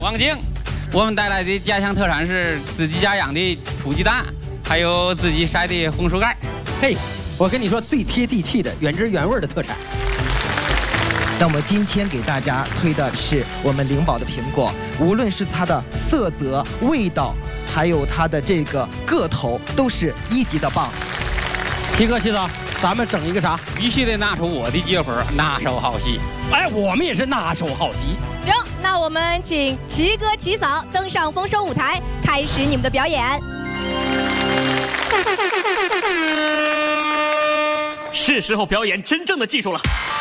王晶，我们带来的家乡特产是自己家养的土鸡蛋，还有自己晒的红薯干。 嘿，我跟你说，最贴地气的、原汁原味的特产。 那我们今天给大家推的是我们灵宝的苹果，无论是它的色泽、味道，还有它的这个个头，都是1级的棒。 齐哥、齐嫂，咱们整一个啥？ 必须得拿出我的绝活，拿手好戏。 哎，我们也是拿手好戏。 行，那我们请齐哥、齐嫂登上丰收舞台，开始你们的表演。 是时候表演真正的技术了。